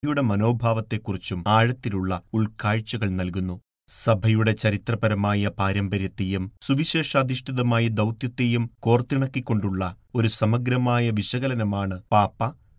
സഭയുടെ മനോഭാവത്തെക്കുറിച്ചും ആഴത്തിലുള്ള ഉൾക്കാഴ്ചകൾ നൽകുന്നു. സഭയുടെ ചരിത്രപരമായ പാരമ്പര്യത്തെയും സുവിശേഷാധിഷ്ഠിതമായ ദൗത്യത്തെയും കോർത്തിണക്കിക്കൊണ്ടുള്ള ഒരു സമഗ്രമായ വിശകലനമാണ് പാപ്പ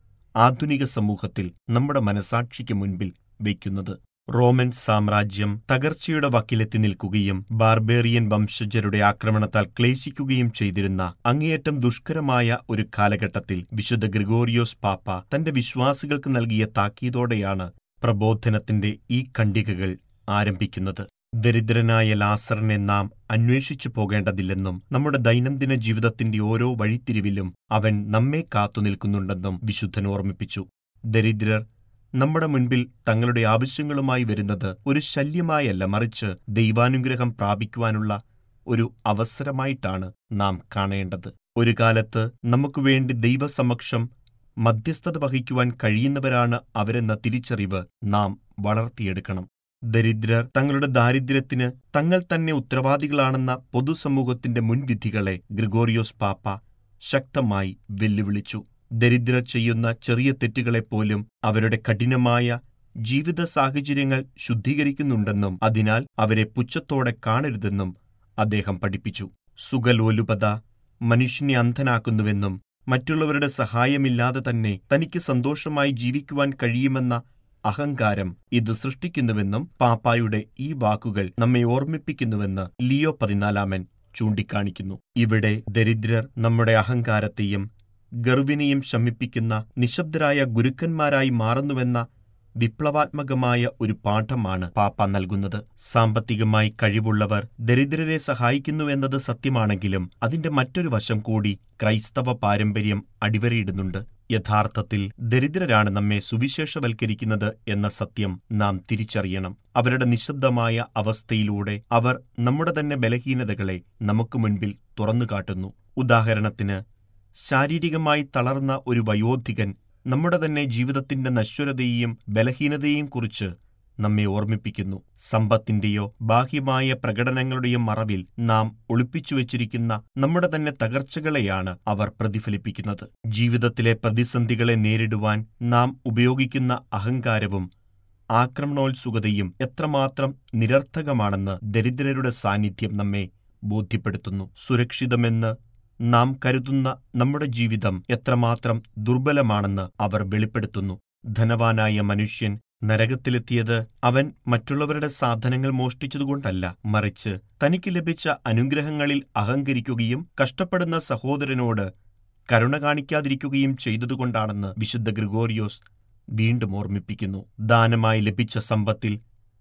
ആധുനിക സമൂഹത്തിൽ നമ്മുടെ മനസാക്ഷിക്ക് മുൻപിൽ വയ്ക്കുന്നത്. റോമൻ സാമ്രാജ്യം തകർച്ചയുടെ വക്കിലെത്തി നിൽക്കുകയും ബാർബേറിയൻ വംശജരുടെ ആക്രമണത്താൽ ക്ലേശിക്കുകയും ചെയ്തിരുന്ന അങ്ങേയറ്റം ദുഷ്കരമായ ഒരു കാലഘട്ടത്തിൽ വിശുദ്ധ ഗ്രിഗോറിയോസ് പാപ്പ തന്റെ വിശ്വാസികൾക്ക് നൽകിയ താക്കീതോടെയാണ് പ്രബോധനത്തിന്റെ ഈ ഖണ്ഡികകൾ ആരംഭിക്കുന്നത്. ദരിദ്രനായ ലാസറിനെ നാം അന്വേഷിച്ചു പോകേണ്ടതില്ലെന്നും നമ്മുടെ ദൈനംദിന ജീവിതത്തിന്റെ ഓരോ വഴിത്തിരിവിലും അവൻ നമ്മെ കാത്തുനിൽക്കുന്നുണ്ടെന്നും വിശുദ്ധൻ ഓർമ്മിപ്പിച്ചു. ദരിദ്രർ നമ്മുടെ മുൻപിൽ തങ്ങളുടെ ആവശ്യങ്ങളുമായി വരുന്നത് ഒരു ശല്യമായല്ല, മറിച്ച് ദൈവാനുഗ്രഹം പ്രാപിക്കുവാനുള്ള ഒരു അവസരമായിട്ടാണ് നാം കാണേണ്ടത്. ഒരു കാലത്ത് നമുക്ക് വേണ്ടി ദൈവസമക്ഷം മധ്യസ്ഥത വഹിക്കുവാൻ കഴിയുന്നവരാണ് അവരെന്ന തിരിച്ചറിവ് നാം വളർത്തിയെടുക്കണം. ദരിദ്രർ തങ്ങളുടെ ദാരിദ്ര്യത്തിന് തങ്ങൾ തന്നെ ഉത്തരവാദികളാണെന്ന പൊതുസമൂഹത്തിന്റെ മുൻവിധികളെ ഗ്രിഗോറിയോസ് പാപ്പ ശക്തമായി വെല്ലുവിളിച്ചു. ദരിദ്രർ ചെയ്യുന്ന ചെറിയ തെറ്റുകളെപ്പോലും അവരുടെ കഠിനമായ ജീവിത സാഹചര്യങ്ങൾ ശുദ്ധീകരിക്കുന്നുണ്ടെന്നും അതിനാൽ അവരെ പുച്ഛത്തോടെ കാണരുതെന്നും അദ്ദേഹം പഠിപ്പിച്ചു. സുഖലോലുപത മനുഷ്യനെ അന്ധനാക്കുന്നുവെന്നും മറ്റുള്ളവരുടെ സഹായമില്ലാതെ തന്നെ തനിക്ക് സന്തോഷമായി ജീവിക്കുവാൻ കഴിയുമെന്ന അഹങ്കാരം ഇത് സൃഷ്ടിക്കുന്നുവെന്നും പാപ്പായുടെ ഈ വാക്കുകൾ നമ്മെ ഓർമ്മിപ്പിക്കുന്നുവെന്ന് ലിയോ 14 ചൂണ്ടിക്കാണിക്കുന്നു. ഇവിടെ ദരിദ്രർ നമ്മുടെ അഹങ്കാരത്തെയും ഗർവിനെയും ശമിപ്പിക്കുന്ന നിശബ്ദരായ ഗുരുക്കന്മാരായി മാറുന്നുവെന്ന വിപ്ലവാത്മകമായ ഒരു പാഠമാണ് പാപ്പ നൽകുന്നത്. സാമ്പത്തികമായി കഴിവുള്ളവർ ദരിദ്രരെ സഹായിക്കുന്നുവെന്നത് സത്യമാണെങ്കിലും അതിന്റെ മറ്റൊരു വശം കൂടി ക്രൈസ്തവ പാരമ്പര്യം അടിവരയിടുന്നുണ്ട്. യഥാർത്ഥത്തിൽ ദരിദ്രരാണ് നമ്മെ സുവിശേഷവൽക്കരിക്കുന്നത് എന്ന സത്യം നാം തിരിച്ചറിയണം. അവരുടെ നിശബ്ദമായ അവസ്ഥയിലൂടെ അവർ നമ്മുടെ തന്നെ ബലഹീനതകളെ നമുക്ക് മുൻപിൽ തുറന്നുകാട്ടുന്നു. ഉദാഹരണത്തിന്, ശാരീരികമായി തളർന്ന ഒരു വയോധികൻ നമ്മുടെ തന്നെ ജീവിതത്തിന്റെ നശ്വരതയെയും ബലഹീനതയെയും കുറിച്ച് നമ്മെ ഓർമ്മിപ്പിക്കുന്നു. സമ്പത്തിന്റെയോ ബാഹ്യമായ പ്രകടനങ്ങളുടെയോ മറവിൽ നാം ഒളിപ്പിച്ചുവെച്ചിരിക്കുന്ന നമ്മുടെ തന്നെ തകർച്ചകളെയാണ് അവർ പ്രതിഫലിപ്പിക്കുന്നത്. ജീവിതത്തിലെ പ്രതിസന്ധികളെ നേരിടുവാൻ നാം ഉപയോഗിക്കുന്ന അഹങ്കാരവും ആക്രമണോത്സുകതയും എത്രമാത്രം നിരർത്ഥകമാണെന്ന് ദരിദ്രരുടെ സാന്നിധ്യം നമ്മെ ബോധ്യപ്പെടുത്തുന്നു. സുരക്ഷിതമെന്ന് നാം കരുതുന്ന നമ്മുടെ ജീവിതം എത്രമാത്രം ദുർബലമാണെന്ന് അവർ വെളിപ്പെടുത്തുന്നു. ധനവാനായ മനുഷ്യൻ നരകത്തിലെത്തിയത് അവൻ മറ്റുള്ളവരുടെ സാധനങ്ങൾ മോഷ്ടിച്ചതുകൊണ്ടല്ല, മറിച്ച് തനിക്ക് ലഭിച്ച അനുഗ്രഹങ്ങളിൽ അഹങ്കരിക്കുകയും കഷ്ടപ്പെടുന്ന സഹോദരനോട് കരുണ കാണിക്കാതിരിക്കുകയും ചെയ്തതുകൊണ്ടാണെന്ന് വിശുദ്ധ ഗ്രിഗോറിയോസ് വീണ്ടും ഓർമ്മിപ്പിക്കുന്നു. ദാനമായി ലഭിച്ച സമ്പത്തിൽ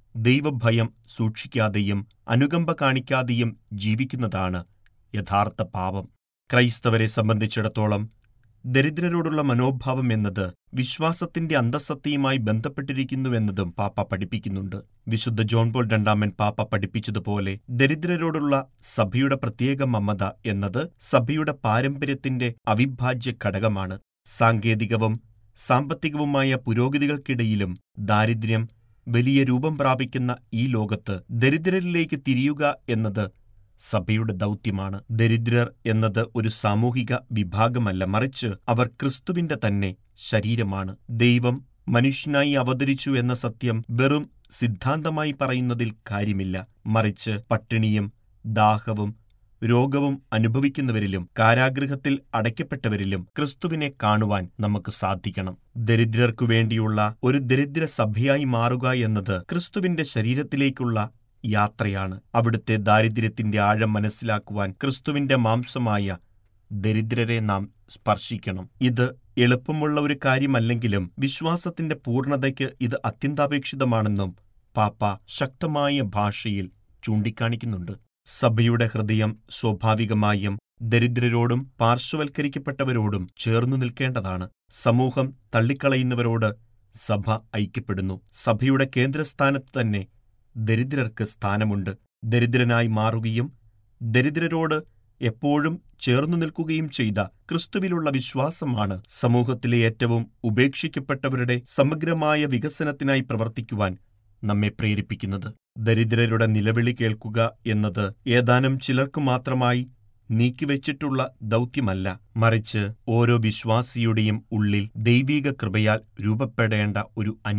ദൈവഭയം സൂക്ഷിക്കാതെയും അനുകമ്പ കാണിക്കാതെയും ജീവിക്കുന്നതാണ് യഥാർത്ഥ പാപം. ക്രൈസ്തവരെ സംബന്ധിച്ചിടത്തോളം ദരിദ്രരോടുള്ള മനോഭാവം എന്നത് വിശ്വാസത്തിന്റെ അന്തഃസത്തയുമായി ബന്ധപ്പെട്ടിരിക്കുന്നുവെന്നതും പാപ്പ പഠിപ്പിക്കുന്നുണ്ട്. വിശുദ്ധ ജോൺ പോൾ II പാപ്പ പഠിപ്പിച്ചതുപോലെ ദരിദ്രരോടുള്ള സഭയുടെ പ്രത്യേക മമത എന്നത് സഭയുടെ പാരമ്പര്യത്തിന്റെ അവിഭാജ്യ ഘടകമാണ്. സാങ്കേതികവും സാമ്പത്തികവുമായ പുരോഗതികൾക്കിടയിലും ദാരിദ്ര്യം വലിയ രൂപം പ്രാപിക്കുന്ന ഈ ലോകത്ത് ദരിദ്രരിലേക്ക് തിരിയുക എന്നത് സഭയുടെ ദൗത്യമാണ്. ദരിദ്രർ എന്നത് ഒരു സാമൂഹിക വിഭാഗമല്ല, മറിച്ച് അവർ ക്രിസ്തുവിന്റെ തന്നെ ശരീരമാണ്. ദൈവം മനുഷ്യനായി അവതരിച്ചു എന്ന സത്യം വെറും സിദ്ധാന്തമായി പറയുന്നതിൽ കാര്യമില്ല, മറിച്ച് പട്ടിണിയും ദാഹവും രോഗവും അനുഭവിക്കുന്നവരിലും കാരാഗൃഹത്തിൽ അടയ്ക്കപ്പെട്ടവരിലും ക്രിസ്തുവിനെ കാണുവാൻ നമുക്ക് സാധിക്കണം. ദരിദ്രർക്കു വേണ്ടിയുള്ള ഒരു ദരിദ്ര സഭയായി മാറുക എന്നത് ക്രിസ്തുവിന്റെ ശരീരത്തിലേക്കുള്ള യാത്രയാണ്. അവിടുത്തെ ദാരിദ്ര്യത്തിന്റെ ആഴം മനസ്സിലാക്കുവാൻ ക്രിസ്തുവിന്റെ മാംസമായ ദരിദ്രരെ നാം സ്പർശിക്കണം. ഇത് എളുപ്പമുള്ള ഒരു കാര്യമല്ലെങ്കിലും വിശ്വാസത്തിന്റെ പൂർണ്ണതയ്ക്ക് ഇത് അത്യന്താപേക്ഷിതമാണെന്നും പാപ്പ ശക്തമായ ഭാഷയിൽ ചൂണ്ടിക്കാണിക്കുന്നുണ്ട്. സഭയുടെ ഹൃദയം സ്വാഭാവികമായും ദരിദ്രരോടും പാർശ്വവൽക്കരിക്കപ്പെട്ടവരോടും ചേർന്നു നിൽക്കേണ്ടതാണ്. സമൂഹം തള്ളിക്കളയുന്നവരോട് സഭ ഐക്യപ്പെടുന്നു. സഭയുടെ കേന്ദ്രസ്ഥാനത്ത് തന്നെ ദരിദ്രർക്ക് സ്ഥാനമുണ്ട്. ദരിദ്രനായി മാറുകയും ദരിദ്രരോട് എപ്പോഴും ചേർന്നു നിൽക്കുകയും ചെയ്ത ക്രിസ്തുവിലുള്ള വിശ്വാസമാണ് സമൂഹത്തിലെ ഏറ്റവും ഉപേക്ഷിക്കപ്പെട്ടവരുടെ സമഗ്രമായ വികസനത്തിനായി പ്രവർത്തിക്കുവാൻ നമ്മെ പ്രേരിപ്പിക്കുന്നത്. ദരിദ്രരുടെ നിലവിളി കേൾക്കുക എന്നത് ഏതാനും ചിലർക്കു മാത്രമായി നീക്കിവച്ചിട്ടുള്ള ദൗത്യമല്ല, മറിച്ച് ഓരോ വിശ്വാസിയുടെയും ഉള്ളിൽ ദൈവീക കൃപയാൽ രൂപപ്പെടേണ്ട ഒരു